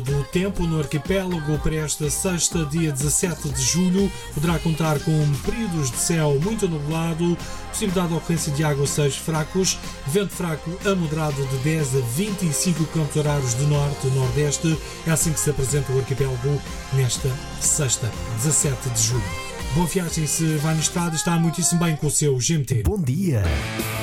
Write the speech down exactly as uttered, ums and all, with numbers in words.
Do tempo no arquipélago para esta sexta, dia dezassete de julho, poderá contar com períodos de céu muito nublado, possibilidade de ocorrência de aguaceiros fracos, vento fraco a moderado de dez a vinte e cinco quilómetros horários de norte a nordeste. É assim que se apresenta o arquipélago nesta sexta, dezassete de julho. Boa viagem se vai na estrada, está muitíssimo bem com o seu G M T. Bom dia!